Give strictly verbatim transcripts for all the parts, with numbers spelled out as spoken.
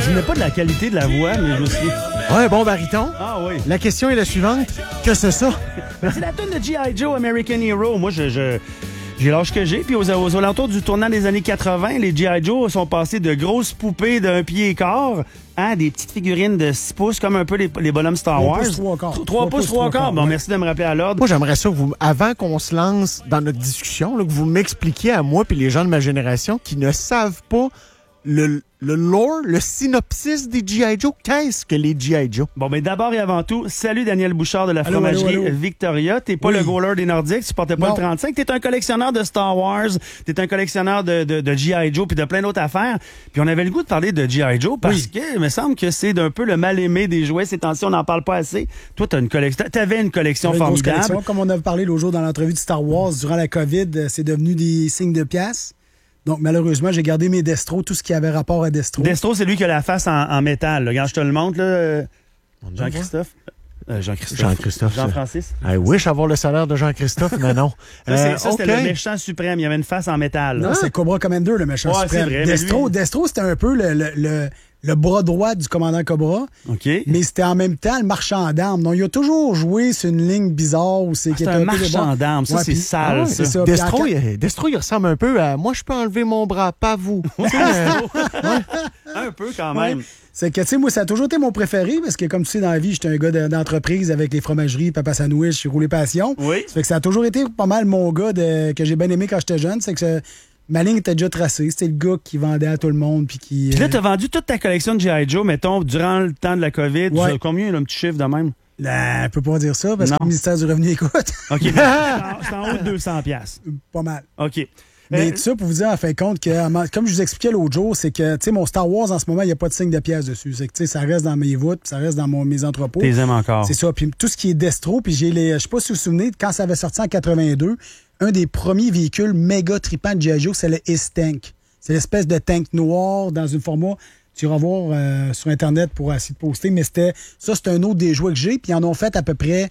m'imaginais pas de la qualité de la voix, mais je me suis dit... Ouais, bon baryton. Ah oui. La question est la suivante. Que c'est ça? Ben, c'est la tune de G I. Joe, American Hero. Moi, je... je... J'ai l'âge que j'ai, puis aux, aux alentours du tournant des années quatre-vingt, les G I. Joe sont passés de grosses poupées d'un pied et quart à des petites figurines de six pouces, comme un peu les, les bonhommes Star Wars. trois pouces, trois quarts. trois pouces, trois quarts. Bon, ouais. merci de me rappeler à l'ordre. Moi, j'aimerais ça que vous, avant qu'on se lance dans notre discussion, là, que vous m'expliquiez à moi puis les gens de ma génération qui ne savent pas le, le lore, le synopsis des G I. Joe. Qu'est-ce que les G I. Joe? Bon, mais d'abord et avant tout, salut Daniel Bouchard de la Allô, fromagerie allô, allô. Victoria. T'es pas Oui. le goaler des Nordiques, tu portais pas Non. le trente-cinq. T'es un collectionneur de Star Wars, t'es un collectionneur de, de, de G I. Joe puis de plein d'autres affaires. Puis on avait le goût de parler de G I. Joe parce Oui. que il me semble que c'est d'un peu le mal-aimé des jouets. Ces temps-ci, on n'en parle pas assez. Toi, t'as une collection, t'avais une collection Une grosse formidable. collection. Comme on avait parlé l'autre jour dans l'entrevue de Star Wars, durant la COVID, euh, c'est devenu des signes de pièces. Donc, malheureusement, j'ai gardé mes Destro, tout ce qui avait rapport à Destro. Destro, c'est lui qui a la face en, en métal. Là. Regarde, je te le montre, là. euh, Jean-Christophe. Euh, Jean-Christophe. Jean-Christophe. Jean-Francis. I wish avoir le salaire de Jean-Christophe, mais non. Ça, c'est- Euh, ça, c'était OK. le méchant suprême. Il y avait une face en métal. Non, c'est Cobra Commander, le méchant Ouais, suprême. c'est vrai, mais Destro, lui- Destro, c'était un peu le, le, le, le bras droit du commandant Cobra, OK. mais c'était en même temps le marchand d'armes. Donc, il a toujours joué sur une ligne bizarre où c'est Ah, qui c'est était un peu des marchand bons. d'armes. Ça, Ouais, c'est puis- sale, Ah ouais, ça. c'est ça. Puis Destro, en- il, Destro, il ressemble un peu à moi, je peux enlever mon bras, pas vous. Un peu quand Ouais. même. C'est que, tu sais, moi, ça a toujours été mon préféré parce que, comme tu sais, dans la vie, j'étais un gars de- d'entreprise avec les fromageries, Papa Sandwich, je suis roulé passion. Oui. Ça fait que ça a toujours été pas mal mon gars de- que j'ai bien aimé quand j'étais jeune. C'est que ça- ma ligne était déjà tracée. C'était le gars qui vendait à tout le monde. Puis qui. Puis là, euh, t'as vendu toute ta collection de G I. Joe, mettons, durant le temps de la COVID. Ouais. Tu as combien, là, un petit chiffre de même? là, on peut pas dire ça parce Non. que le ministère du Revenu écoute. OK. mais c'est en- c'est en haut de deux cents piastres. Pas mal. OK. Mais Euh, tout ça pour vous dire, en fin de compte, que, comme je vous expliquais l'autre jour, c'est que, tu sais, mon Star Wars, en ce moment, il n'y a pas de signe de pièce dessus. C'est que, tu sais, ça reste dans mes voûtes, puis ça reste dans mon, mes entrepôts. T'es aimes encore. C'est ça. Puis tout ce qui est Destro, puis j'ai les. Je sais pas si vous vous souvenez, quand ça avait sorti en quatre-vingt-deux, un des premiers véhicules méga tripants de G I. Joe, c'est le Is-Tank. C'est l'espèce de tank noir dans une format. Tu iras voir euh, sur Internet pour essayer de poster, mais c'était. Ça, c'est un autre des jouets que j'ai, puis ils en ont fait à peu près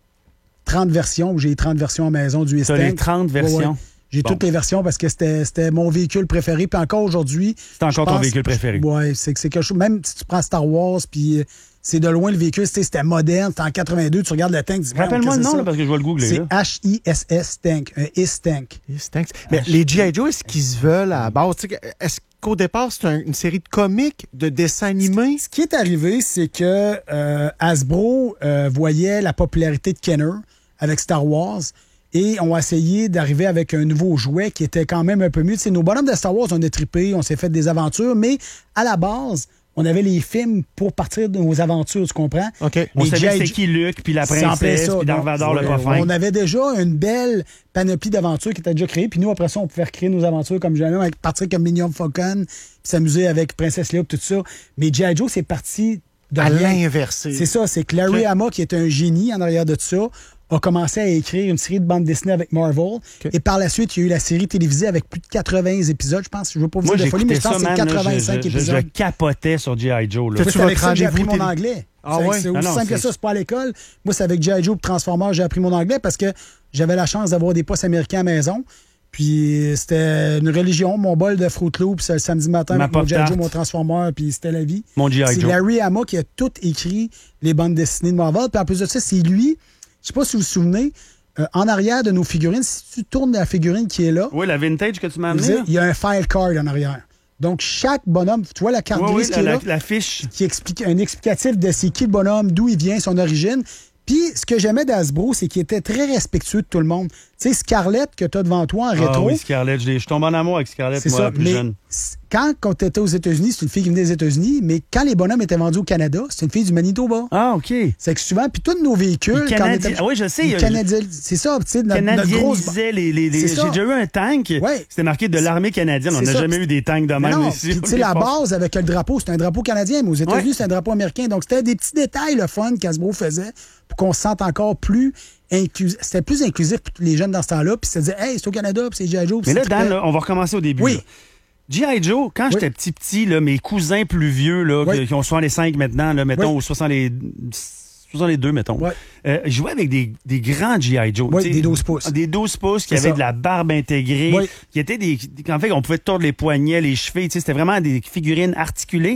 trente versions. J'ai trente versions à la maison du T'as Is-Tank. les trente Ouais, ouais. versions. J'ai Bon. toutes les versions parce que c'était c'était mon véhicule préféré. Puis encore aujourd'hui. C'est encore je ton pense- véhicule préféré. Ouais, c'est que c'est quelque chose. Même si tu prends Star Wars, puis euh, c'est de loin le véhicule, tu sais, c'était moderne, c'était en quatre-vingt-deux, tu regardes le tank, tu dis, Rappelle-moi le qu'est-ce nom, que là, c'est parce que je vais le googler. ça? là. C'est H I S S Tank, un Is-Tank. Yes, thanks. Mais les G I. Joe, est-ce qu'ils se veulent à la base? Tu sais, est-ce qu'au départ, c'est un- une série de comiques, de dessins animés? Ce qui est arrivé, c'est que euh, Hasbro euh, voyait la popularité de Kenner avec Star Wars et ont essayé d'arriver avec un nouveau jouet qui était quand même un peu mieux. Tu sais, nos bonhommes de Star Wars, on a trippé, on s'est fait des aventures, mais à la base, on avait les films pour partir de nos aventures, tu comprends? OK. On Les savait G I. c'est qui Luke, puis la C'est en plein princesse, ça. puis Darth Donc, Vader, le ouais, parfum. On avait déjà une belle panoplie d'aventures qui était déjà créée. Puis nous, après ça, on pouvait recréer nos aventures comme jamais, avec partir comme Millennium Falcon, puis s'amuser avec Princesse Leia, puis tout ça. Mais G I. Joe, c'est parti de À rien. l'inversé. C'est ça, c'est que Larry Ok. Hama, qui est un génie en arrière de tout ça, a commencé à écrire une série de bandes dessinées avec Marvel. Et par la suite, il y a eu la série télévisée avec plus de quatre-vingts épisodes, je pense. Je veux pas vous Moi, dire de folie, mais j'écoutais je pense ça, que c'est man, là, quatre-vingt-cinq je, je, je, épisodes. je capotais sur G I. Joe. Là. Fais-tu Moi, c'est avec votre ça que j'ai appris rendez-vous mon télé- anglais. Ah C'est- ouais? C'est Ah aussi non, simple que c'est- ça, c'est pas à l'école. Moi, c'est avec G I. Joe et Transformers, j'ai appris mon anglais parce que j'avais la chance d'avoir des postes américains à la maison. Puis c'était une religion, mon bol de Fruit Loops le samedi matin Ma avec mon G I. Joe, pop-tart. mon Transformer, puis c'était la vie. Mon G I. C'est Joe. Larry Hama qui a tout écrit les bandes dessinées de Marvel. Puis en plus de ça, c'est lui, je sais pas si vous vous souvenez, euh, en arrière de nos figurines, si tu tournes la figurine qui est là, Oui, la vintage que tu m'as vous amenée. savez, là. il y a un file card en arrière. Donc, chaque bonhomme, tu vois la carte Oui, oui, grise qui la, est la, là, la fiche. qui explique un explicatif de c'est qui le bonhomme, d'où il vient, son origine. Puis, ce que j'aimais d'Hasbro, c'est qu'il était très respectueux de tout le monde. Tu sais, Scarlett que tu as devant toi en Ah rétro, oui, Scarlett. Je, l'ai- je tombe en amour avec Scarlett, c'est moi, ça. plus Mais jeune. c- quand, quand tu étais aux États-Unis, c'est une fille qui venait des États-Unis, mais quand les bonhommes étaient vendus au Canada, c'est une fille du Manitoba. Ah, OK. C'est que souvent, puis tous nos véhicules... Ils quand on Canadi- était- Ah oui, je sais, ils il y a- Canadi- C'est ça, tu sais, notre, notre grosse... Canadianisait les... les, les- C'est J'ai ça. déjà eu un tank. Ouais. C'était marqué de l'armée canadienne. On C'est n'a ça. jamais eu des tanks de Mais même non, ici. puis tu sais, la base avec le drapeau, c'est un drapeau canadien, mais aux États-Unis, Ouais. c'est un drapeau américain. Donc, c'était des petits détails, le fun qu'Hasbro faisait pour qu'on se sente encore plus inclusif. C'était plus inclusif pour tous les jeunes dans ce temps-là. Puis, c'était hey, c'est au Canada, puis c'est G I. Joe. puis Mais là, c'est Dan, très- là, on va recommencer au début. Oui. là. G I. Joe, quand Oui. j'étais petit petit, là, mes cousins plus vieux, là, Oui. qui- qui ont soixante-cinq maintenant, là, mettons, Oui. ou soixante soixante-deux, mettons, Ouais. euh, ils jouaient avec des, des grands G I. Joe. Oui, tu sais, des douze pouces. Des douze pouces qui C'est avaient ça. de la barbe intégrée, Oui. qui étaient des... En fait, on pouvait tordre les poignets, les chevilles, tu sais, c'était vraiment des figurines articulées.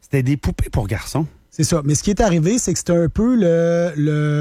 C'était des poupées pour garçons. C'est ça. Mais ce qui est arrivé, c'est que c'était un peu le,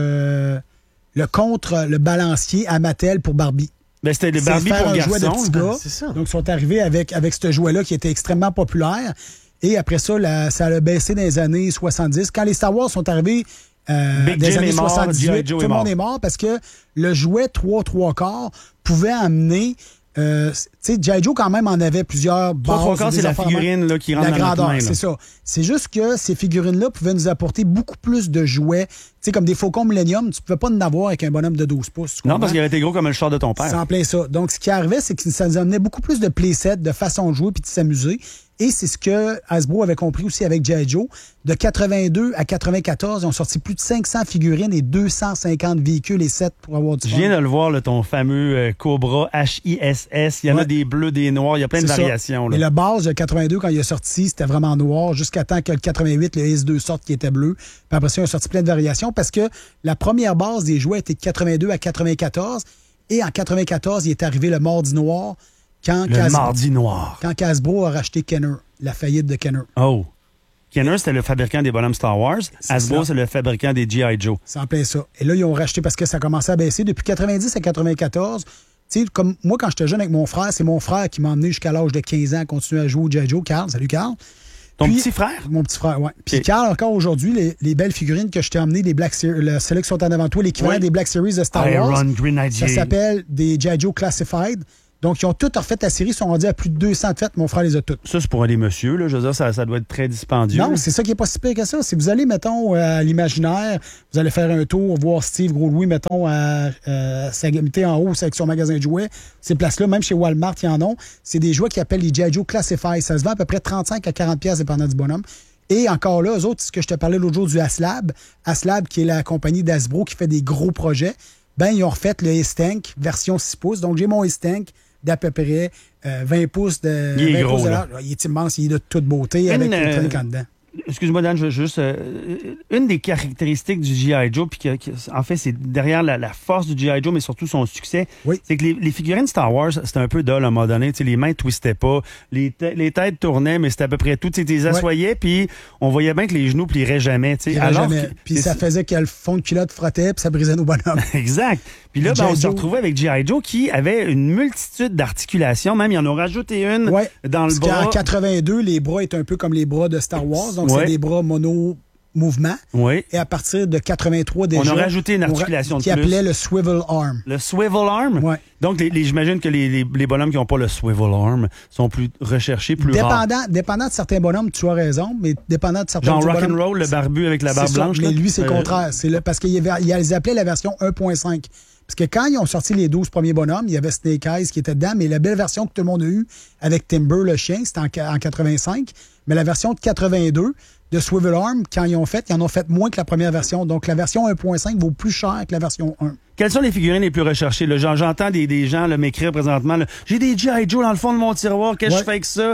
le, le contre, le balancier à Mattel pour Barbie. Ben, c'était des C'est Barbie faire pour un garçons. jouet de petits gars. c'est ça. Donc, ils sont arrivés avec, avec ce jouet-là qui était extrêmement populaire. Et après ça, la- ça a baissé dans les années soixante-dix. Quand les Star Wars sont arrivés euh, Big dans les Jim années est mort, soixante-dix-huit, G I. Joe tout est le monde mort. est mort parce que le jouet trois trois quarts pouvait amener... Euh, tu sais, G I. Joe, quand même, en avait plusieurs bases. Trois, trois quarts, des c'est la affaires figurine là, qui rentre la dans notre grandeur, main. là. c'est ça. C'est juste que ces figurines-là pouvaient nous apporter beaucoup plus de jouets. Tu sais, comme des Faucons Millennium, tu ne pouvais pas en avoir avec un bonhomme de douze pouces. tu Non, comprends? parce qu'il avait été gros comme le char de ton C'est père. en plein ça. Donc, ce qui arrivait, c'est que ça nous amenait beaucoup plus de playsets, de façon de jouer puis de s'amuser. Et c'est ce que Hasbro avait compris aussi avec G I. Joe. De quatre-vingt-deux à quatre-vingt-quatorze, ils ont sorti plus de cinq cents figurines et deux cent cinquante véhicules et sets pour avoir du Je fun. viens de le voir, là, ton fameux euh, Cobra H I S S. Il y en a Ouais. des bleus, des noirs. Il y a plein de C'est ça. variations. Là. Mais la base, le quatre-vingt-deux, quand il est sorti, c'était vraiment noir, jusqu'à temps que le quatre-vingt-huit, le S deux sorte qui était bleu. Puis après ça, il a sorti plein de variations parce que la première base des jouets était de quatre-vingt-deux à quatre-vingt-quatorze. Et en quatre-vingt-quatorze, il est arrivé le Mardi Noir quand Le Cas- mardi noir. quand Hasbro a racheté Kenner, la faillite de Kenner. Oh. Kenner, c'était le fabricant des bonhommes Star Wars. C'est Hasbro, ça. c'est le fabricant des G I. Joe. C'est en plein ça. Et là, ils ont racheté parce que ça commençait à baisser. Depuis quatre-vingt-dix à quatre-vingt-quatorze, tu sais, comme moi, quand j'étais jeune avec mon frère, c'est mon frère qui m'a emmené jusqu'à l'âge de quinze ans à continuer à jouer au G I. Joe. Carl, salut Carl. Ton Puis- petit frère? Mon petit frère, oui. Puis Ok. Carl, encore aujourd'hui, les, les belles figurines que je t'ai emmenées, les Black Series, le- celles qui sont en avant toi, l'équivalent Oui. des Black Series de Star Wars, Iron Grenadier. ça s'appelle des G I. Joe Classified. Donc, ils ont toutes refait la série, ils sont rendus à plus de deux cents de fêtes. Mon frère les a toutes. Ça, c'est pour des messieurs. Là. Je veux dire, ça, ça doit être très dispendieux. Non, c'est ça qui est pas si pire que ça. Si vous allez, mettons, à l'imaginaire, vous allez faire un tour, voir Steve Gros-Louis, mettons, à euh, Sagamité en haut, c'est avec son magasin de jouets. Ces places-là, même chez Walmart, il y en a. C'est des jouets qui appellent les G I. Joe Classified. Ça se vend à peu près trente-cinq à quarante piastres dépendant du bonhomme. Et encore là, eux autres, ce que je te parlais l'autre jour du Aslab, Aslab, qui est la compagnie d'Hasbro qui fait des gros projets, ben, ils ont refait le S-Tank version six pouces. Donc, j'ai mon S-Tank d'à peu près euh, vingt pouces de. Il est vingt gros, pouces de là. large. Il est immense, il est de toute beauté Une, avec euh, le truc en dedans. Excuse-moi, Dan, je veux juste. euh, une des caractéristiques du G I. Joe, puis que, que- en fait, c'est derrière la, la force du G I. Joe, mais surtout son succès, Oui. c'est que les, les figurines Star Wars, c'était un peu dull à un moment donné. Tu sais, les mains twistaient pas, les, te- les têtes tournaient, mais c'était à peu près tout. Tu sais, tu les assoyais, puis on voyait bien que les genoux plieraient jamais. Tu sais. Il irait Alors jamais. que- Puis c'est- ça faisait que le fond de culotte frottait, puis ça brisait nos bonhommes. Exact. Puis là, G I. ben, on se Joe. retrouvait avec G I. Joe qui avait une multitude d'articulations. Même, ils en ont rajouté une Ouais. dans le Parce qu'en bras. quatre-vingt-deux, les bras étaient un peu comme les bras de Star Wars. Donc, Ouais. c'est des bras mono-mouvement. Oui. Et à partir de quatre-vingt-trois, déjà... On a rajouté une on ra- articulation de Qui plus. appelait le swivel arm. Le swivel arm. Ouais. Donc, les, les- j'imagine que les, les, les bonhommes qui n'ont pas le swivel arm sont plus recherchés, plus rares. Dépendant, dépendant de certains bonhommes, tu as raison, mais dépendant de certains Genre bonhommes... rock'n'roll, le barbu avec la barbe c'est ça, blanche. mais là. lui, c'est le Euh, contraire. C'est le, parce qu'ils avait- ils les appelaient la version un point cinq. Parce que quand ils ont sorti les douze premiers bonhommes, il y avait Snake Eyes qui était dedans, mais la belle version que tout le monde a eue avec Timber, le chien, c'était en, en quatre-vingt-cinq. Mais la version de quatre-vingt-deux de Swivel Arm, quand ils ont fait, ils en ont fait moins que la première version. Donc la version un point cinq vaut plus cher que la version un. Quelles sont les figurines les plus recherchées? Là? J'en- J'entends des, des gens là, m'écrire présentement. là, J'ai des G I. Joe dans le fond de mon tiroir. Qu'est-ce que Ouais. je fais avec ça?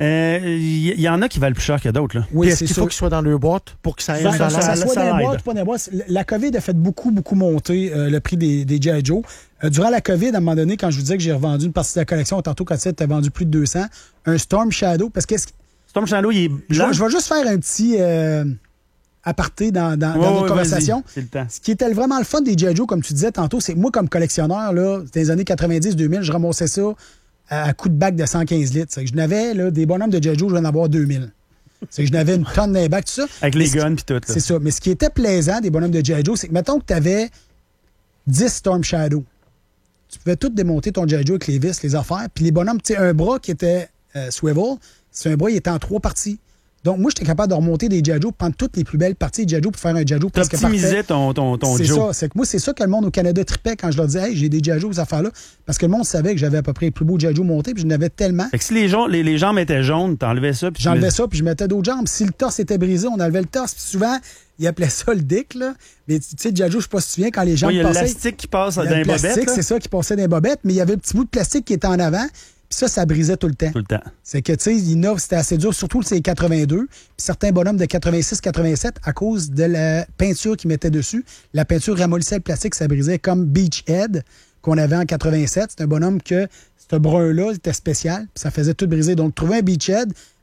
Il y, y en a qui valent plus cher que d'autres. là. Oui, Puis est-ce c'est qu'il sûr. faut qu'il soit dans le boîte pour que ça aille Ben, dans ça, la ça soit ça dans les l'aide. boîtes, pas dans les boîtes. La COVID a fait beaucoup, beaucoup monter euh, le prix des, des G I. Joe. Euh, durant la COVID, à un moment donné, quand je vous disais que j'ai revendu une partie de la collection, tantôt quand tu as vendu plus de deux cents, un Storm Shadow, parce que ce- Storm Shadow, il est je blanc. vais, je vais juste faire un petit euh, aparté dans, dans, Ouais, dans ouais, notre conversation. vas-y, c'est le temps. Ce qui était vraiment le fun des G I. Joe, comme tu disais tantôt, c'est que moi, comme collectionneur, là, dans les années quatre-vingt-dix deux mille, je ramassais ça à, à coups de bac de cent quinze litres. C'est que je n'avais là, des bonhommes de G I. Joe, je vais en avoir deux mille. C'est que je n'avais une tonne d'un bac, tout ça. Avec Mais les ce qui- guns puis tout. là. C'est ça. Mais ce qui était plaisant des bonhommes de G I. Joe, c'est que, mettons que tu avais dix Storm Shadow. Tu pouvais tout démonter ton G I. Joe avec les vis, les affaires. Puis les bonhommes, tu sais, un bras qui était euh, swivel, c'est un bras, il était en trois parties. Donc, moi, j'étais capable de remonter des G I. Joe, prendre toutes les plus belles parties de G I. Joe pour faire un G I. Joe presque parfait. T'optimisais ton, ton, ton C'est Joe. ça. C'est que moi, c'est ça que le monde au Canada tripait quand je leur disais, hey, j'ai des G I. Joe, ces affaires-là. Parce que le monde savait que j'avais à peu près les plus beaux G I. Joe montés, puis je n'avais tellement. Fait que si les, gens, les, les jambes étaient jaunes, t'enlevais ça. puis tu J'enlevais mets- ça, puis je mettais d'autres jambes. Si le torse était brisé, on enlevait le torse. Puis souvent, ils appelaient ça le dick, là. Mais tu sais, G I. Joe, je sais pas si tu te souviens, quand les jambes Ouais, il y a passaient. l'élastique qui passe il y dans a les le plastique, bobettes. là. c'est ça qui passait dans les bobettes, mais il y avait un petit bout de plastique qui était en avant. Puis ça, ça brisait tout le temps. Tout le temps. C'est que, tu sais, il y en a, c'était assez dur, surtout c'est quatre-vingt-deux. Puis certains bonhommes de quatre-vingt-six quatre-vingt-sept, à cause de la peinture qu'ils mettaient dessus, la peinture ramollissait le plastique, ça brisait comme Beachhead qu'on avait en quatre-vingt-sept. C'est un bonhomme que ce brun-là était spécial, puis ça faisait tout briser. Donc, trouver un Beachhead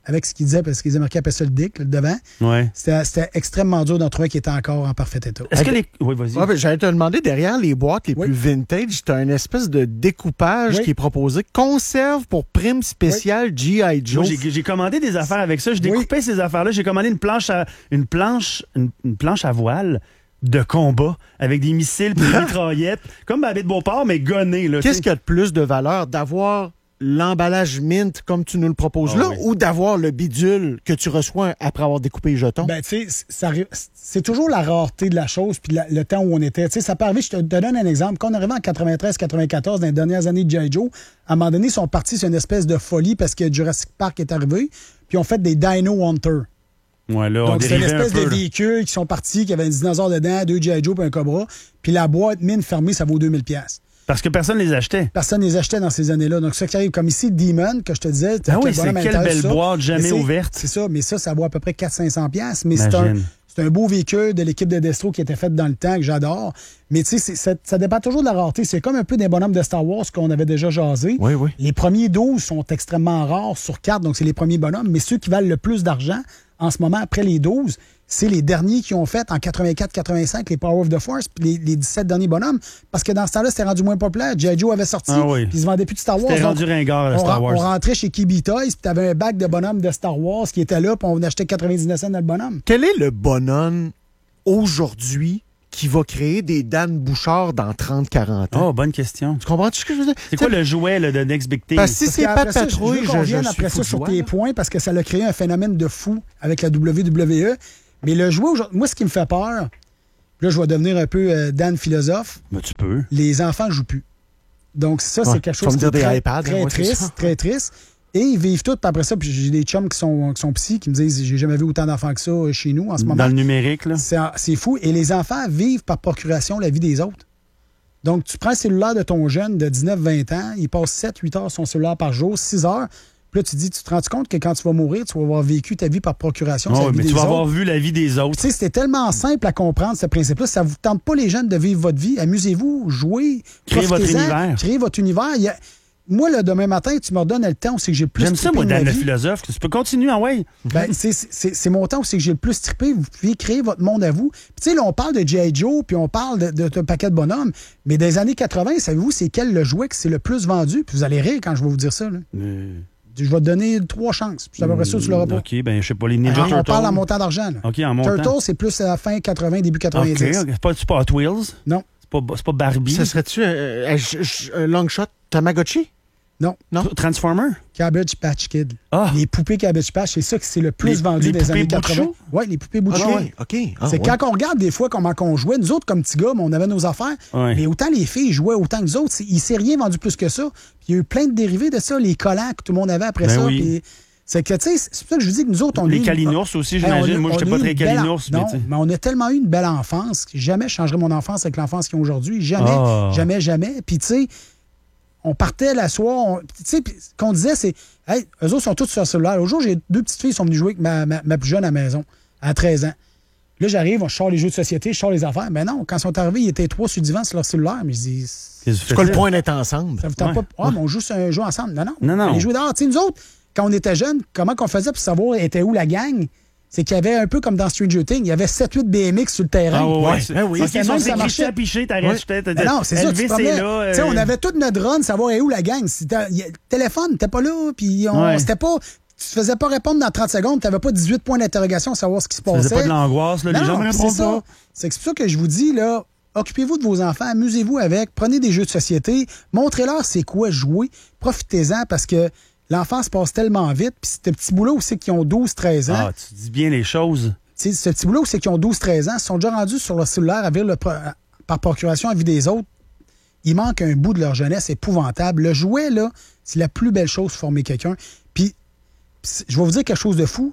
avec ce qu'ils disaient, parce que les Américains appellent ça le dick, le devant. Ouais. C'était, c'était extrêmement dur d'en trouver un qui était encore en parfait état. Est-ce que les... Oui, vas-y. Ouais, ben, j'allais te demander, derrière les boîtes les Oui. plus vintage, tu as une espèce de découpage Oui. qui est proposé. Conserve pour prime spéciale G I. Joe. Moi, j'ai, j'ai commandé des affaires avec ça. Je découpais ces affaires-là. J'ai commandé une planche à, une planche, une, une planche à voile de combat avec des missiles et des mitraillettes. Comme ma baie de Beauport, mais gonné. Là, Qu'est-ce qui a de plus de valeur? D'avoir l'emballage mint comme tu nous le proposes Ah là oui. ou d'avoir le bidule que tu reçois après avoir découpé les jetons? Ben, tu sais, ça arri- c'est toujours la rareté de la chose puis la- le temps où on était. Tu sais, ça peut arriver, je te, te donne un exemple. Quand on arrivait en quatre-vingt-treize quatre-vingt-quatorze, dans les dernières années de G I. Joe, à un moment donné, ils sont partis sur une espèce de folie parce que Jurassic Park est arrivé, puis ils ont fait des Dino Hunter. Ouais, là, on Donc, c'est une dérivait un espèce peu, de là. véhicule qui sont partis, qui avaient un dinosaure dedans, deux G I. Joe puis un Cobra, puis la boîte mine fermée, ça vaut deux mille dollars. Parce que personne ne les achetait. Personne ne les achetait dans ces années-là. Donc, ça qui arrive, comme ici, Demon, que je te disais. Ah oui, le bonhomme c'est à quelle l'intérieur, belle ça. boîte jamais Mais c'est- ouverte. C'est ça, mais ça, ça vaut à peu près quatre cents à cinq cents dollars. Mais c'est un, Imagine. c'est un beau véhicule de l'équipe de Destro qui était fait dans le temps, que j'adore. Mais tu sais, c'est- ça, ça dépend toujours de la rareté. C'est comme un peu des bonhommes de Star Wars qu'on avait déjà jasé. Oui, oui. Les premiers douze sont extrêmement rares sur carte, donc c'est les premiers bonhommes. Mais ceux qui valent le plus d'argent en ce moment, après les douze, c'est les derniers qui ont fait en quatre-vingt-quatre quatre-vingt-cinq les Power of the Force, puis les, les dix-sept derniers bonhommes. Parce que dans ce temps-là, c'était rendu moins populaire. G I. Joe avait sorti, Ah oui. puis ils se vendaient plus de Star Wars. C'était Donc, rendu ringard, le on, Star ren- Wars. on rentrait chez Kibi Toys, puis t'avais un bac de bonhommes de Star Wars qui était là, puis on achetait quatre-vingt-dix-neuf cents dans le bonhomme. Quel est le bonhomme aujourd'hui qui va créer des Dan Bouchard dans trente quarante ans? Oh, bonne question. Tu comprends ce que je veux dire? C'est quoi le jouet là, de Next Big Thing? Parce que si Parce c'est qu'après pas ça, je- patrouille, je veux je, qu'on je, revienne suis après fou ça de sur joie, tes là. points parce que ça a créé un phénomène de fou avec la W W E. Mais le jouet aujourd'hui, moi, ce qui me fait peur, là, je vais devenir un peu euh, Dan philosophe, Ben, tu peux. les enfants jouent plus. Donc, ça, Ouais, c'est quelque tu vas chose me qui est dire des très, iPads, très ouais, c'est triste, ça. très triste. Et ils vivent tout, puis après ça, puis j'ai des chums qui sont, qui sont psy, qui me disent, j'ai jamais vu autant d'enfants que ça euh, chez nous en ce moment. Dans le numérique, là. C'est, c'est fou. Et les enfants vivent par procuration la vie des autres. Donc, tu prends le cellulaire de ton jeune de dix-neuf vingt ans, il passe sept huit heures sur son cellulaire par jour, six heures. Puis là, tu dis, tu te rends compte que quand tu vas mourir, tu vas avoir vécu ta vie par procuration. Oh, c'est la vie mais des tu vas autres. avoir vu la vie des autres. Tu sais, c'était tellement simple à comprendre, ce principe-là. Ça vous tente pas, les jeunes, de vivre votre vie. Amusez-vous, jouez, Créez votre profitez-en, univers. Créez votre univers. Il y a- Moi, là, demain matin, tu me redonnes le temps où c'est que j'ai le plus J'aime ça, trippé moi, de ma Dan le vie. philosophe. Tu peux continuer, ah ouais. Ben, c'est, c'est, c'est mon temps où c'est que j'ai le plus trippé. Vous pouvez créer votre monde à vous. Puis, tu sais, là, on parle de G I. Joe, puis on parle de, de, de paquet de bonhommes. Mais dans les années quatre-vingt, savez-vous, c'est quel le jouet que c'est le plus vendu? Puis vous allez rire quand je vais vous dire ça. Là. Euh, Je vais te donner trois chances. Puis c'est à peu près ça, tu l'auras pas. OK, ben, je sais pas, les Ninja Alors, on Turtles. parle en montant d'argent. Là. OK, en montant. Turtle, c'est plus à la fin quatre-vingts, début OK, quatre-vingt-dix. ok. C'est pas, c'est pas Hot Wheels. Non, C'est pas, c'est pas Barbie. Ça serait-tu euh, un, un long shot Tamagotchi? non. Non. Transformer. Cabbage Patch Kid. Ah. Les poupées Cabbage Patch, c'est ça que c'est le plus Les- vendu les des poupées années bout de quatre-vingts. chou? Oui, les poupées bout de OK, chou. OK. Ah, C'est ouais. quand on regarde des fois comment on jouait, nous autres, comme petits gars, on avait nos affaires, Ouais. mais autant les filles jouaient autant que nous autres. c'est- Il ne s'est rien vendu plus que ça. Puis il y a eu plein de dérivés de ça, les collants que tout le monde avait après Ben ça. oui. puis c'est que, tu sais, c'est pour ça que je vous dis que nous autres, on a Les eu- calinours aussi, Hey, on a- j'imagine. Moi, on j'étais a pas eu très une belle calinours, en- mais Non, tu sais. mais on a tellement eu une belle enfance. Jamais je changerai mon enfance avec l'enfance qu'ils ont aujourd'hui. Jamais, Ah. jamais, jamais. Puis, tu sais, on partait la soir. on- Tu sais, puis ce qu'on disait, c'est, hey, eux autres sont tous sur le cellulaire. L'autre jour, j'ai deux petites filles qui sont venues jouer avec ma, ma, ma plus jeune à la maison, à treize ans. Là, j'arrive, on sort les jeux de société, je sors les affaires. Mais non, quand ils sont arrivés, ils étaient trois sur le divan sur leur cellulaire. Mais je dis, Qu'est-ce que tu C'est fais quoi le ça? point d'être ensemble? ça vous tente Ouais. pas? Ah, mais on joue sur un jeu ensemble. Non, non. Non, non. Les jouer dehors. Tu sais, nous autres, quand on était jeunes, comment qu'on faisait pour savoir était où la gang? C'est qu'il y avait un peu comme dans Stranger Things, il y avait sept huit B M X sur le terrain. Ah, ouais, ouais. Ouais, c'est- ben oui. OK, C'est si on même ça s'écrit marchait. à picher, t'arrêtes, Ouais. je t'ai- t'as- Ben non, c'est ça, tu Elvis, te promenais. c'est là. Tu sais, euh, on avait toute notre run, savoir est où la gang. C'était- y a- Le téléphone n'était pas là, puis on, Ouais. c'était pas... Tu te faisais pas répondre dans trente secondes, tu n'avais pas dix-huit points d'interrogation à savoir ce qui se Ça faisait passait. pas de l'angoisse, là. Les Non, gens me puis c'est répondent ça. pas. C'est pour ça que je vous dis, là, occupez-vous de vos enfants, amusez-vous avec, prenez des jeux de société, montrez-leur c'est quoi jouer, profitez-en parce que l'enfance passe tellement vite, puis ce petit boulot aussi qui ont douze treize ans, Ah, tu dis bien les choses. tu sais, ce petit boulot c'est qui ont douze treize ans, sont déjà rendus sur leur cellulaire à vivre le pro- par procuration à vie des autres. Il manque un bout de leur jeunesse épouvantable. Le jouet, là, c'est la plus belle chose pour former quelqu'un. Puis, pis je vais vous dire quelque chose de fou.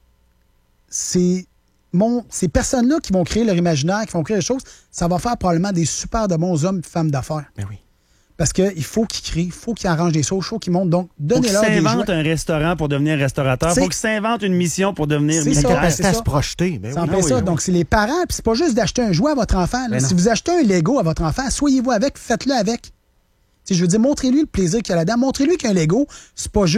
C'est mon, ces personnes-là qui vont créer leur imaginaire, qui vont créer des choses, ça va faire probablement des super de bons hommes et femmes d'affaires. Ben oui. Parce qu'il faut qu'ils créent, il faut qu'ils arrangent des choses, il faut qu'ils montent. Donc, Faut qu'ils donnez-leur des s'inventent jouets. un restaurant pour devenir restaurateur. C'est- Faut qu'ils s'inventent une mission pour devenir C'est ça, militaire. ben, C'est c'est à ça. se projeter. Ben C'est en oui. plein Ah oui, ça. oui. Donc, c'est les parents, puis c'est pas juste d'acheter un jouet à votre enfant. là. Ben non. Si vous achetez un Lego à votre enfant, soyez-vous avec, faites-le avec. Tu sais, je veux dire, montrez-lui le plaisir qu'il y a là-dedans. Montrez-lui qu'un Lego, c'est pas juste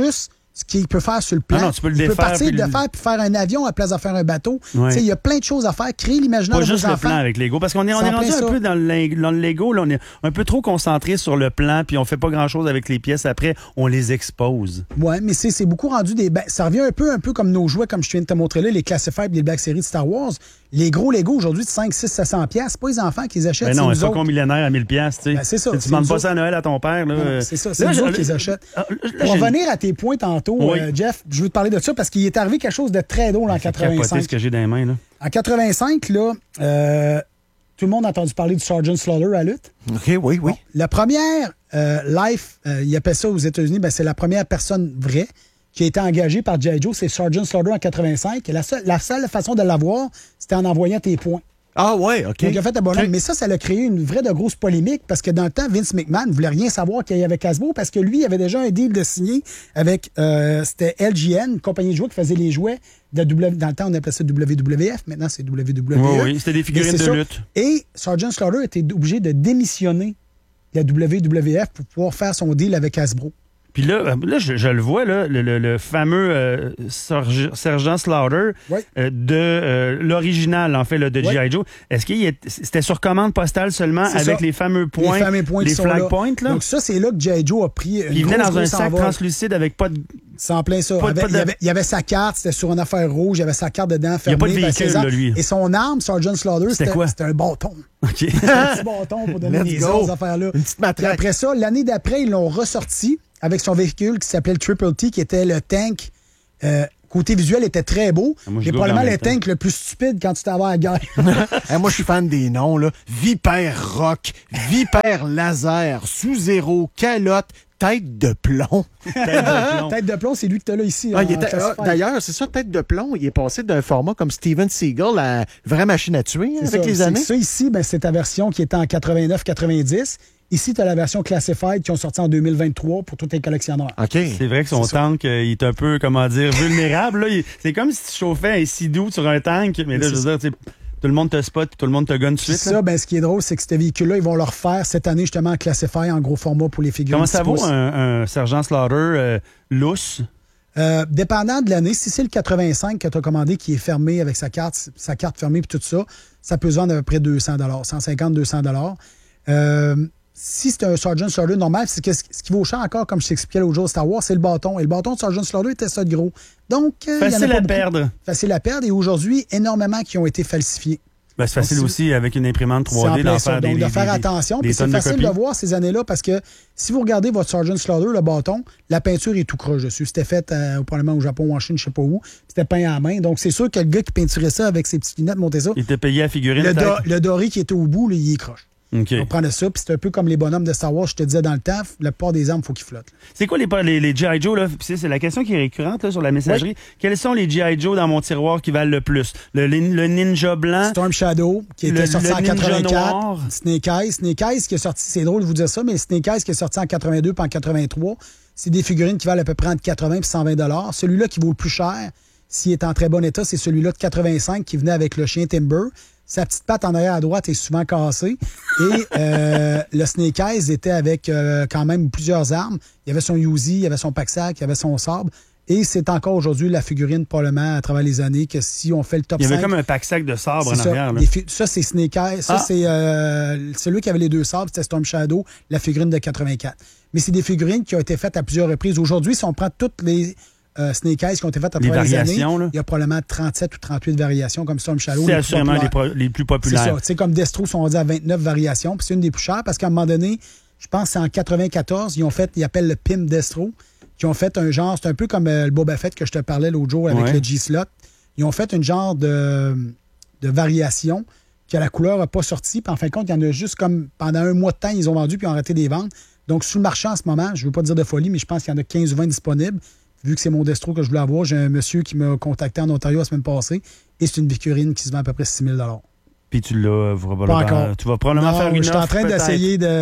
ce qu'il peut faire sur le plan. Ah non, tu peux le il peut défaire, partir puis de le- faire puis faire un avion à la place de faire un bateau. Ouais. Tu sais, il y a plein de choses à faire. Créer l'imaginaire Pas de juste vos le enfants. plan avec Lego, parce qu'on est, on C'est est en rendu plein un ça. peu dans le, Leg- dans le Lego, là, on est un peu trop concentré sur le plan, puis on fait pas grand-chose avec les pièces. Après, on les expose. Ouais, mais c'est c'est beaucoup rendu des... Ben, ça revient un peu, un peu comme nos jouets, comme je viens de te montrer là, les Classified et les Black Series de Star Wars. Les gros Lego aujourd'hui de cinq, six, sept cents piastres, c'est pas les enfants qui les achètent, Ben c'est non, nous c'est pas autres. qu'on millénaire à mille piastres, tu sais. Ben, c'est ça, Tu c'est demandes nous pas autres. ça à Noël à ton père, là. Non, c'est ça, c'est Là, nous je- autres qui les achètent. Ah, là, Pour j'ai- revenir à tes points tantôt, Oui. euh, Jeff, je veux te parler de ça parce qu'il est arrivé quelque chose de très drôle en J'ai capoté quatre-vingt-cinq. ce que j'ai dans les mains, là. En quatre-vingt-cinq, là, euh, tout le monde a entendu parler du Sergeant Slaughter à la lutte. OK, oui, oui. La première euh, life, euh, il appelle ça aux États-Unis, ben, c'est la première personne vraie qui a été engagée par G I. Joe, c'est Sergeant Slaughter en quatre-vingt-cinq. Et la seule, la seule façon de l'avoir, c'était en envoyant tes points. Ah, ouais, OK. Donc, il a fait un bonhomme. OK. Mais ça, ça a créé une vraie de grosse polémique parce que dans le temps, Vince McMahon ne voulait rien savoir qu'il y avait Hasbro parce que lui, il avait déjà un deal de signer avec, euh, c'était L G N, une compagnie de jouets qui faisait les jouets de W. Dans le temps, on appelait ça W W F. Maintenant, c'est W W E. Oui, oui, c'était des figurines Mais c'est de ça. lutte. Et Sergeant Slaughter était obligé de démissionner de la W W F pour pouvoir faire son deal avec Hasbro. Puis là, là je, je le vois, là, le, le- le fameux euh, Serge- Sergent Slaughter Oui. euh, de euh, l'original, en fait, là, de Oui. G I. Joe. Est-ce qu'il est- c'était sur commande postale seulement C'est avec ça. les fameux points, les fameux points les qui sont flag là. points, là? Donc ça, c'est là que G I. Joe a pris une Puis il venait grosse, dans un grosse sac envol. translucide avec pas de... C'est en plein ça. Pas de- Avec- pas de- il, y avait, il y avait sa carte, c'était sur une affaire rouge, il y avait sa carte dedans. Il y a pas de fermée, véhicule, ses armes. là, lui. Et son arme, Sergeant Slaughter, C'était c'était quoi? C'était un bâton. OK. Un petit bâton pour donner Let's les go. autres affaires-là. Une petite Puis matraque. après ça, l'année d'après, ils l'ont ressorti avec son véhicule qui s'appelait le Triple T, qui était le tank. Euh, côté visuel, était très beau. Ah, moi, je mais google en probablement même le temps. tank le plus stupide quand tu t'en vas à la guerre. Hey, moi, je suis fan des noms, là. Vipère Rock, Vipère Laser, Sous-Zéro, Calotte, Tête de plomb. Tête de plomb. Tête de plomb, c'est lui que t'as là ici. Ah, en il était- ah, classified. D'ailleurs, c'est ça, Tête de plomb. Il est passé d'un format comme Steven Seagal à vraie machine à tuer C'est avec ça. les C'est- années. Ça ici, ben, c'est ta version qui était en quatre-vingt-neuf quatre-vingt-dix. Ici, tu as la version Classified qui ont sorti en deux mille vingt-trois pour tous les collectionneurs. OK. C'est vrai que son C'est ça. tank, euh, il est un peu, comment dire, vulnérable. là. Il- C'est comme si tu chauffais un sidou sur un tank, mais là, je veux dire, tu sais, tout le monde te spot, puis tout le monde te gunne tout de Puis suite. là. ça, ben, ce qui est drôle, c'est que ce véhicule-là, ils vont le refaire cette année justement en Classified en gros format pour les figurines. Comment ça dix vaut pouces. un, un Sergent Slaughter euh, lousse? Euh, dépendant de l'année, si c'est le quatre-vingt-cinq que tu as commandé qui est fermé avec sa carte, sa carte fermée puis tout ça, ça peut se vendre à peu près deux cents dollars, cent cinquante à deux cents dollars. Euh, si c'est un Sergeant Slaughter normal, c'est que ce ce qui vaut cher encore, comme je t'expliquais l'autre jour, Star Wars, c'est le bâton. Et le bâton de Sergeant Slaughter était ça de gros. Donc, euh, il y en a Facile pas à beaucoup. perdre. Facile à perdre. Et aujourd'hui, énormément qui ont été falsifiés. Ben, c'est facile Donc, aussi avec une imprimante C'est en trois D plein d'en ça. faire Donc, des, de des- faire des- attention. des Puis c'est tonnes de facile de, copies. voir ces années-là parce que si vous regardez votre Sergeant Slaughter, le bâton, la peinture est tout croche dessus. C'était fait euh, au Parlement au Japon ou en Chine, je sais pas où. C'était peint à la main. Donc, c'est sûr que le gars qui peinturait ça avec ses petites lunettes, montait ça. Il était payé à figurine. Le, do- peut-être? le doré qui était au bout, là, il est croche. OK. On prend de ça, puis c'est un peu comme les bonhommes de Star Wars, je te disais dans le temps, la plupart des armes, il faut qu'ils flottent. C'est quoi les, les, les G I. Joe, là? Puis c'est c'est la question qui est récurrente là, sur la messagerie. Quels sont les G I. Joe dans mon tiroir qui valent le plus? Le, le, le ninja blanc? Storm Shadow, qui Le- était sorti le en Ninja quatre-vingt-quatre. noir. Snake Eyes. Snake Eyes qui est sorti, c'est drôle de vous dire ça, mais Snake Eyes qui est sorti en quatre-vingt-deux puis en quatre-vingt-trois, c'est des figurines qui valent à peu près entre quatre-vingts et cent vingt dollars. Celui-là qui vaut le plus cher, s'il est en très bon état, c'est celui-là de quatre-vingt-cinq qui venait avec le chien Timber. Sa petite patte en arrière à droite est souvent cassée. Et euh, le Snake Eyes était avec euh, quand même plusieurs armes. Il y avait son Uzi, il y avait son pack-sac, il y avait son sabre. Et c'est encore aujourd'hui la figurine, probablement, à travers les années, que si on fait le top Il y avait cinq... comme un pack-sac de sabre en C'est ça, arrière. Là. des fi- ça, c'est Snake Eyes. Ça, Ah. c'est euh, celui qui avait les deux sabres, c'était Storm Shadow, la figurine de quatre-vingt-quatre. Mais c'est des figurines qui ont été faites à plusieurs reprises. Aujourd'hui, si on prend toutes les euh, Snake Eyes qui ont été faites à Les travers les années, variations, là. il y a probablement trente-sept ou trente-huit variations comme Storm Shadow. C'est les plus assurément les, populaires. pro- les plus C'est populaires. ça. Tu sais, comme Destro, sont rendus à vingt-neuf variations. Puis c'est une des plus chères parce qu'à un moment donné, je pense que c'est en quatre-vingt-quatorze, ils ont fait, ils appellent le P I M Destro, qui ont fait un genre, c'est un peu comme euh, le Boba Fett que je te parlais l'autre jour avec Ouais. le G-Slot. Ils ont fait une genre de, de variation que la couleur n'a pas sorti. Puis en fin de compte, il y en a juste comme pendant un mois de temps, ils ont vendu puis ils ont arrêté des ventes. Donc, sur le marché en ce moment, je ne veux pas dire de folie, mais je pense qu'il y en a quinze ou vingt disponibles. Vu que c'est mon Destro que je voulais avoir, j'ai un monsieur qui m'a contacté en Ontario la semaine passée et c'est une figurine qui se vend à peu près six mille dollars. Puis tu l'as, euh, probablement. Pas encore. Tu vas probablement Non, faire une je suis en offre, train peut-être. d'essayer de.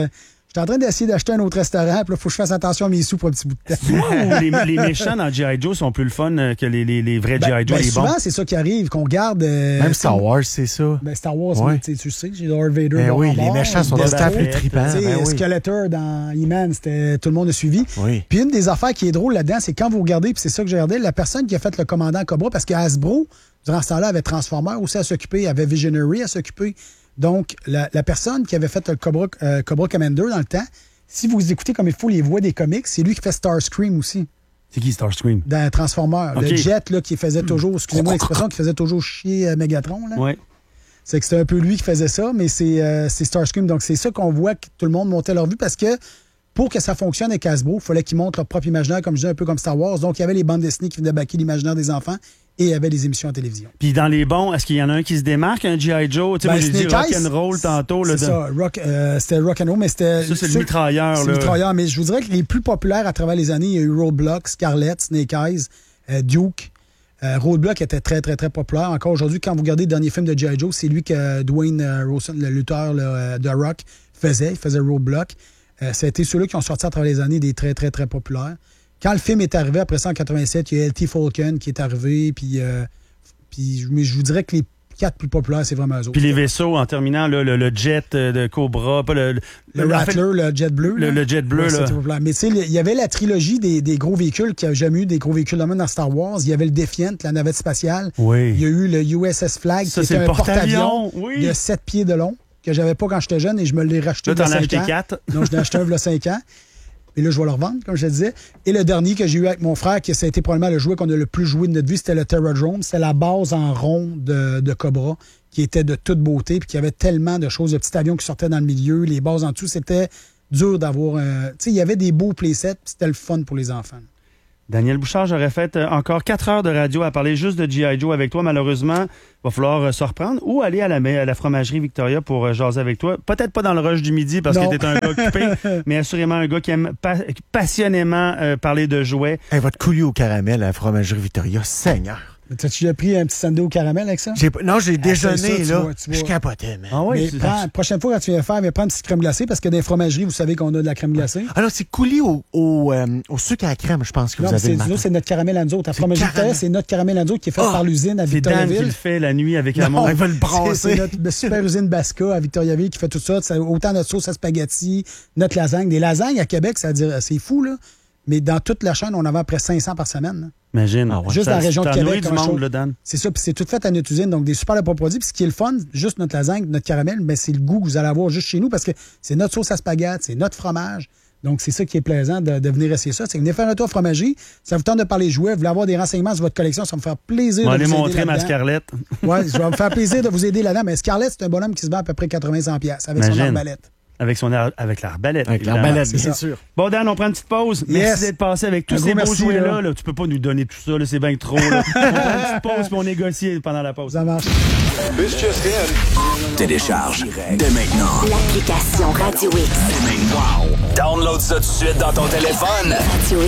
Je suis en train d'essayer d'acheter un autre restaurant, puis là, il faut que je fasse attention à mes sous pour un petit bout de temps. Wow, les, les méchants dans G I. Joe sont plus le fun que les, les, les vrais Ben, G I. Joe, ben, les bons. souvent, c'est ça qui arrive, qu'on regarde... euh, Même Star Wars, c'est ça. Ben, Star Wars, Ouais. mais, tu sais, tu sais, j'ai Darth Vader. Ben bord oui, en les bord, méchants sont Death tout à Star. plus trippants. Tu sais, Ben oui. Skeletor dans E-Man, c'était, tout le monde a suivi. Oui. Puis une des affaires qui est drôle là-dedans, c'est quand vous regardez, puis c'est ça que j'ai regardé, la personne qui a fait le commandant Cobra, parce que Hasbro, durant ce temps-là, avait Transformer aussi à s'occuper, avait Visionary à s'occuper. Donc, la, la personne qui avait fait le Cobra, euh, Cobra Commander dans le temps, si vous écoutez comme il faut les voix des comics, c'est lui qui fait Starscream aussi, C'est qui Starscream? dans Transformer. Ok. Le jet là, qui faisait toujours, excusez-moi l'expression, qui faisait toujours chier euh, Megatron. Là. Ouais. C'est que c'était un peu lui qui faisait ça, mais c'est euh, c'est Starscream. Donc, c'est ça qu'on voit que tout le monde montait leur vue parce que pour que ça fonctionne avec Hasbro, il fallait qu'ils montrent leur propre imaginaire, comme je disais, un peu comme Star Wars. Donc, il y avait les bandes dessinées qui venaient baquer l'imaginaire des enfants et il y avait les émissions à télévision. Puis dans les bons, est-ce qu'il y en a un qui se démarque, un G I. Joe? Tu sais, Ben, moi, j'ai dit Snake Eyes, rock'n'roll tantôt. Là, C'est de- ça, rock, euh, c'était rock'n'roll, mais c'était... Ça, c'est le ceux- mitrailleur. C'est là. le mitrailleur, mais je vous dirais que les plus populaires à travers les années, il y a eu Roadblock, Scarlett, Snake Eyes, euh, Duke. Euh, Roadblock était très, très, très populaire. Encore aujourd'hui, quand vous regardez le dernier film de G I. Joe, c'est lui que Dwayne euh, Rosen, le lutteur là, euh, de Rock, faisait. Il faisait Roadblock. Euh, ça a été ceux-là qui ont sorti à travers les années des très, très, très populaires. Quand le film est arrivé, après ça, en quatre-vingt-sept, il y a L T Falcon qui est arrivé, puis... Euh, puis mais je vous dirais que les quatre plus populaires, c'est vraiment eux autres. Puis les vaisseaux, en terminant, là, le, le jet euh, de Cobra, pas le... Le en Rattler, fait, le jet bleu. le- là. le jet bleu, Ouais, là. c'était populaire. Mais tu sais, il y avait la trilogie des, des gros véhicules qui n'a jamais eu des gros véhicules de même dans Star Wars. Il y avait le Defiant, la navette spatiale. Oui. Il y a eu le U S S Flag, Ça, qui c'est était le un porte-avions porte-avions, oui. de sept pieds de long, que j'avais pas quand j'étais jeune et je me l'ai racheté Là, il y a t'en as cinq acheté ans. quatre. Donc, je l'ai acheté un il y a cinq ans. Et là, je vais le revendre, comme je te disais. Et le dernier que j'ai eu avec mon frère, qui ça a été probablement le jouet qu'on a le plus joué de notre vie, c'était le Terradrome. C'était la base en rond de, de Cobra, qui était de toute beauté, puis qui avait tellement de choses, de petits avions qui sortaient dans le milieu, les bases en dessous. C'était dur d'avoir un... Tu sais, il y avait des beaux playsets, puis c'était le fun pour les enfants. Daniel Bouchard, j'aurais fait euh, encore quatre heures de radio à parler juste de G I. Joe avec toi. Malheureusement, il va falloir euh, se reprendre ou aller à la, à la fromagerie Victoria pour euh, jaser avec toi. Peut-être pas dans le rush du midi parce Non. que t'es un gars occupé, mais assurément un gars qui aime pa- passionnément euh, parler de jouets. Hey, votre coulis au caramel à la fromagerie Victoria, Seigneur. T'as-tu déjà pris un petit sundae au caramel avec ça? J'ai pas- non, j'ai déjeuné, c'est ça, tu là. vois, tu Je vois. capotais, man. Ah Mais c'est- prends, prochaine fois, quand tu viens faire, mais prends une petite crème glacée, parce que dans les fromageries, vous savez qu'on a de la crème glacée. Ah non, c'est coulis au, au, euh, au sucre à la crème, je pense que Non, vous mais avez c'est, le nous matin. autres, c'est notre caramel à nous autres. La C'est fromagerie caramel. Victoria, c'est notre caramel à nous autres qui est fait Ah, par l'usine à c'est Dan qui Victoriaville. le fait la nuit avec Non, l'amour. il va le C'est, brasser. c'est notre super usine Basca à Victoriaville qui fait tout ça. C'est autant notre sauce à spaghetti, notre lasagne. Des lasagnes à Québec, ça veut dire, c'est fou, là. Mais dans toute la chaîne, on en vend à peu près cinq cents par semaine. là. Imagine. Ah ouais. Juste Ça- dans la région de t'as Québec, nourri du comme monde, chose. là, Dan. C'est ça, puis c'est tout fait à notre usine, donc des super bons produits. Puis ce qui est le fun, juste notre lasagne, notre caramel, ben c'est le goût que vous allez avoir juste chez nous parce que c'est notre sauce à spaghetti, c'est notre fromage. Donc c'est ça qui est plaisant de, de venir essayer ça. C'est que venez faire un tour à fromagerie, ça vous tente de parler jouets, vous voulez avoir des renseignements sur votre collection, ça va me faire plaisir On va de aller vous aider montrer ma là-dedans. Scarlett. Ouais, je vais me faire plaisir de vous aider là-dedans. Mais Scarlett, c'est un bonhomme qui se vend à peu près quatre-vingts à cent piastres avec Imagine. son arbalète. Avec, son ar- avec l'arbalète. Avec évidemment. l'arbalète, c'est bien ça. sûr. Bon, Dan, on prend une petite pause. Yes. Merci d'être passé avec tous Un ces gros beaux merci, jouets-là. là. Là. Tu peux pas nous donner tout ça, là, c'est bien trop. Là. On prend une petite pause puis on négocie pendant la pause. Ça marche. This just in. Télécharge dès maintenant. L'application Radio X. Download ça tout de suite dans ton téléphone. Radio